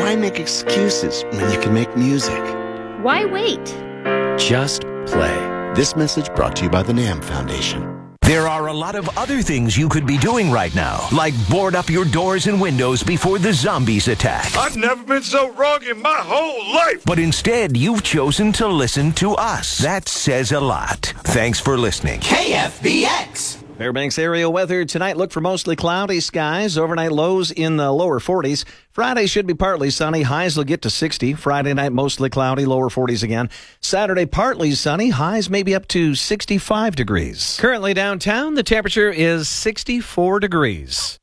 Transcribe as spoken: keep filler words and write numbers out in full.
Why make excuses when you can make music? Why wait? Just play. This message brought to you by the NAMM Foundation. There are a lot of other things you could be doing right now, like board up your doors and windows before the zombies attack. I've never been so wrong in my whole life. But instead, you've chosen to listen to us. That says a lot. Thanks for listening. K F B X. Fairbanks area weather tonight. Look for mostly cloudy skies. Overnight lows in the lower forties. Friday should be partly sunny. Highs will get to sixty. Friday night mostly cloudy, lower forties again. Saturday partly sunny. Highs maybe up to sixty-five degrees. Currently downtown, the temperature is sixty-four degrees.